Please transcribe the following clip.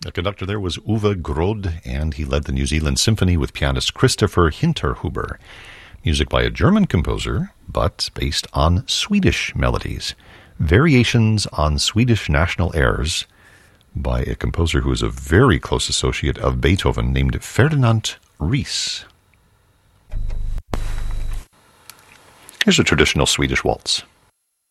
The conductor there was Uwe Grode, and he led the New Zealand Symphony with pianist Christopher Hinterhuber. Music by a German composer, but based on Swedish melodies. Variations on Swedish national airs by a composer who is a very close associate of Beethoven named Ferdinand Ries. Here's a traditional Swedish waltz.